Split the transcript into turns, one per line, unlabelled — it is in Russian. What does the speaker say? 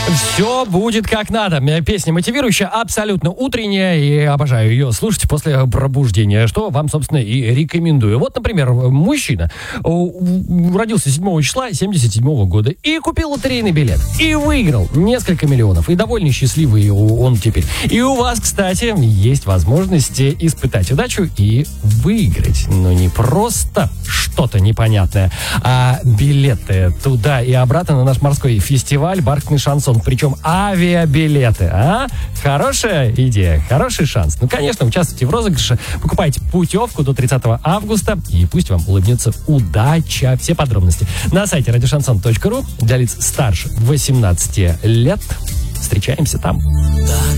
Все будет как надо. Песня мотивирующая, абсолютно утренняя, и обожаю ее слушать после пробуждения, что вам, собственно, и рекомендую. Вот, например, мужчина родился 7 числа 77 года и купил лотерейный билет. И выиграл несколько миллионов. И довольно счастливый он теперь. И у вас, кстати, есть возможность испытать удачу и выиграть. Но не просто что-то непонятное, а билеты туда и обратно на наш морской фестиваль «Бархатный шансон». Причем авиабилеты, а? Хорошая идея, хороший шанс. Ну, конечно, участвуйте в розыгрыше, покупайте путевку до 30 августа, и пусть вам улыбнется удача. Все подробности на сайте radioşanson.ru для лиц старше 18 лет. Встречаемся там.